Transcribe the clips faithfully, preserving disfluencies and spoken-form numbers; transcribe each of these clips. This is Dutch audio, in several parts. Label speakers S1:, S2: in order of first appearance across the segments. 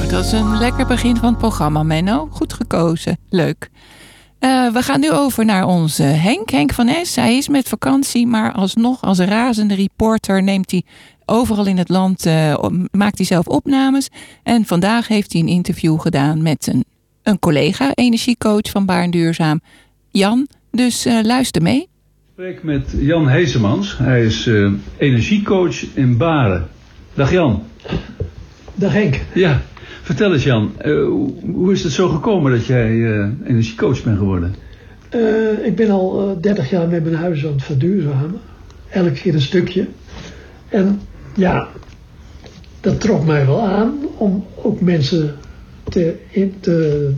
S1: Nou, dat is een lekker begin van het programma, Menno. Goed gekozen. Leuk. Uh, we gaan nu over naar onze Henk, Henk van Es. Hij is met vakantie, maar alsnog als razende reporter neemt hij overal in het land, uh, maakt hij zelf opnames. En vandaag heeft hij een interview gedaan met een, een collega, energiecoach van Baarn Duurzaam, Jan. Dus uh, luister mee.
S2: Ik spreek met Jan Heesemans. Hij is uh, energiecoach in Baren. Dag Jan.
S3: Dag Henk.
S2: Ja, vertel eens Jan, uh, hoe is het zo gekomen dat jij uh, energiecoach bent geworden?
S3: Uh, ik ben al uh, dertig jaar met mijn huis aan het verduurzamen. Elke keer een stukje. En ja, dat trok mij wel aan om ook mensen te, in, te,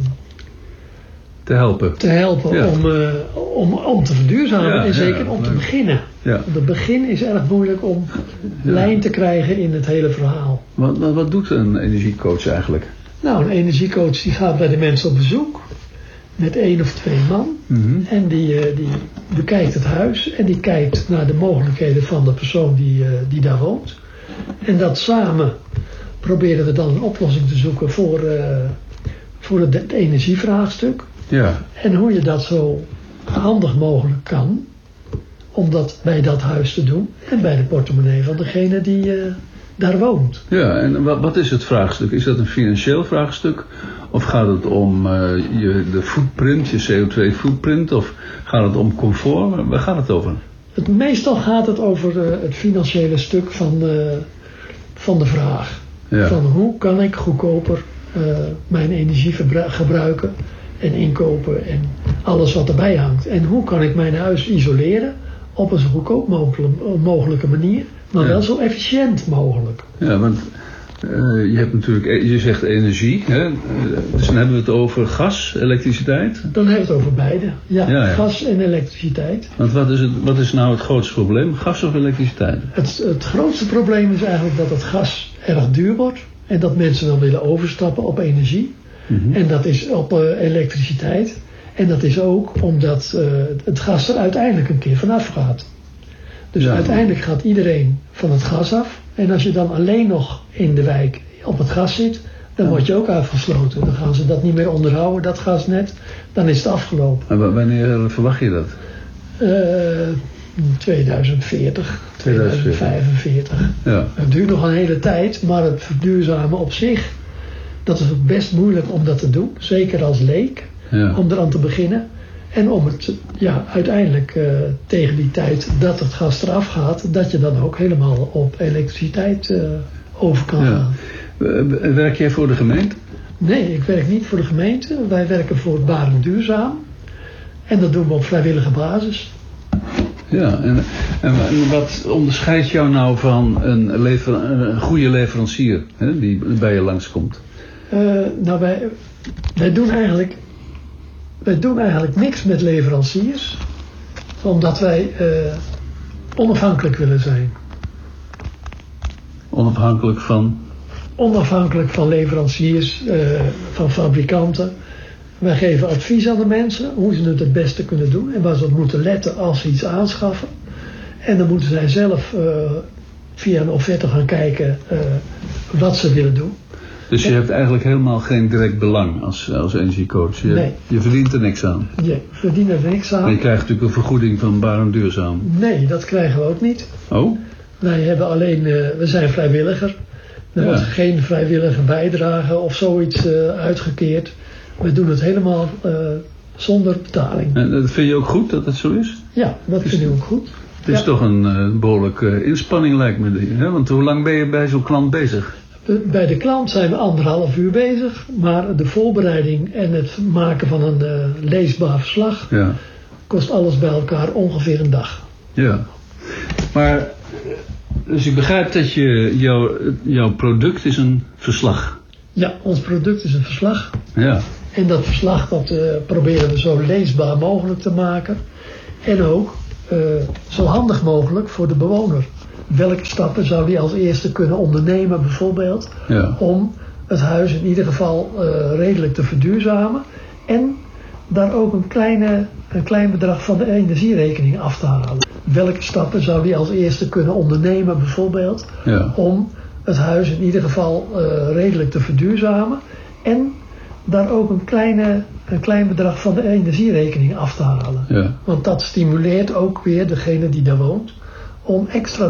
S2: te helpen,
S3: te helpen
S2: ja.
S3: om, uh, om, om te verduurzamen
S2: ja,
S3: en zeker
S2: ja,
S3: om te
S2: leuk.
S3: beginnen. Ja. Want het begin is erg moeilijk om ja. lijn te krijgen in het hele verhaal.
S2: Wat, wat, wat doet een energiecoach eigenlijk?
S3: Nou, een energiecoach die gaat bij de mensen op bezoek met één of twee man.
S2: Mm-hmm.
S3: En die, uh, die bekijkt het huis en die kijkt naar de mogelijkheden van de persoon die, uh, die daar woont. En dat samen proberen we dan een oplossing te zoeken voor, uh, voor het, het energievraagstuk.
S2: Ja.
S3: En hoe je dat zo handig mogelijk kan om dat bij dat huis te doen en bij de portemonnee van degene die uh, daar woont.
S2: Ja, en wat, wat is het vraagstuk? Is dat een financieel vraagstuk? Of gaat het om uh, je, de footprint, je C O twee footprint? Of gaat het om comfort? Waar gaat het over?
S3: Het, meestal gaat het over uh, het financiële stuk van, uh, van de vraag.
S2: Ja.
S3: Van hoe kan ik goedkoper uh, mijn energie verbru- gebruiken en inkopen en alles wat erbij hangt. En hoe kan ik mijn huis isoleren op een zo goedkoop mogelijke manier, maar
S2: ja.
S3: wel zo efficiënt mogelijk.
S2: Ja, want uh, je hebt natuurlijk, je zegt energie, hè? Uh, dus dan hebben we het over gas, elektriciteit.
S3: Dan hebben we het over beide, ja,
S2: ja, ja.
S3: gas en elektriciteit.
S2: Want wat is, het, wat is nou het grootste probleem, gas of elektriciteit?
S3: Het, het grootste probleem is eigenlijk dat het gas erg duur wordt en dat mensen dan willen overstappen op energie. Mm-hmm. En dat is op uh, elektriciteit. En dat is ook omdat uh, het gas er uiteindelijk een keer vanaf gaat. Dus ja. uiteindelijk gaat iedereen van het gas af. En als je dan alleen nog in de wijk op het gas zit, dan ja. word je ook afgesloten. Dan gaan ze dat niet meer onderhouden, dat gasnet. Dan is het afgelopen.
S2: En wanneer verwacht je dat?
S3: Uh, tweeduizend veertig, tweeduizend vijfenveertig.
S2: Ja.
S3: Het duurt nog een hele tijd, maar het verduurzamen op zich, dat is ook best moeilijk om dat te doen. Zeker als leek. Ja. Om eraan te beginnen. En om het ja, uiteindelijk uh, tegen die tijd dat het gas eraf gaat, dat je dan ook helemaal op elektriciteit uh, over kan
S2: ja.
S3: gaan.
S2: Werk jij voor de gemeente?
S3: Nee, ik werk niet voor de gemeente. Wij werken voor Baarn Duurzaam. En dat doen we op vrijwillige basis.
S2: Ja, en, en wat onderscheidt jou nou van een, lever, een goede leverancier, hè, die bij je langskomt?
S3: Uh, nou, wij, wij doen eigenlijk... Wij doen eigenlijk niks met leveranciers, omdat wij uh, onafhankelijk willen zijn.
S2: Onafhankelijk van?
S3: Onafhankelijk van leveranciers, uh, van fabrikanten. Wij geven advies aan de mensen hoe ze het het beste kunnen doen en waar ze op moeten letten als ze iets aanschaffen. En dan moeten zij zelf uh, via een offerte gaan kijken uh, wat ze willen doen.
S2: Dus je hebt eigenlijk helemaal geen direct belang als, als energiecoach. Je,
S3: nee.
S2: je verdient er niks aan.
S3: Je verdient er niks aan.
S2: Maar je krijgt natuurlijk een vergoeding van Baarn Duurzaam.
S3: Nee, dat krijgen we ook niet.
S2: Oh?
S3: Wij hebben alleen, uh, we zijn vrijwilliger. Er ja. wordt geen vrijwillige bijdrage of zoiets uh, uitgekeerd. We doen het helemaal uh, zonder betaling.
S2: En dat vind je ook goed dat het zo is?
S3: Ja, dat vind ik ook goed.
S2: Het is ja. toch een uh, behoorlijke uh, inspanning lijkt me. Hè? Want hoe lang ben je bij zo'n klant bezig?
S3: Bij de klant zijn we anderhalf uur bezig, maar de voorbereiding en het maken van een uh, leesbaar verslag
S2: ja.
S3: kost alles bij elkaar ongeveer een dag.
S2: Ja, maar dus ik begrijp dat je, jouw, jouw product is een verslag.
S3: Ja, ons product is een verslag.
S2: Ja.
S3: En dat verslag dat, uh, proberen we zo leesbaar mogelijk te maken en ook uh, zo handig mogelijk voor de bewoner. Welke stappen zou die als eerste kunnen ondernemen bijvoorbeeld
S2: ja.
S3: om het huis in ieder geval uh, redelijk te verduurzamen en daar ook een, kleine, een klein bedrag van de energierekening af te halen. Welke stappen zou die als eerste kunnen ondernemen bijvoorbeeld ja. om het huis in ieder geval uh, redelijk te verduurzamen. En daar ook een, kleine, een klein bedrag van de energierekening af te halen.
S2: Ja.
S3: Want dat stimuleert ook weer degene die daar woont om extra